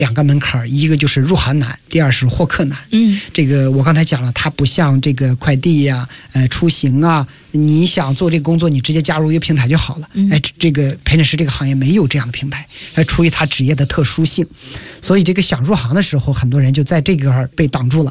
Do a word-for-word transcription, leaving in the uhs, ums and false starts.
两个门槛，一个就是入行难，第二是获客难。 嗯， 这个我刚才讲了，它不像这个快递呀、呃出行啊，你想做这个工作，你直接加入一个平台就好了。 嗯、 哎，这个陪诊师这个行业没有这样的平台，哎，出于它职业的特殊性，所以这个想入行的时候，很多人就在这个被挡住了。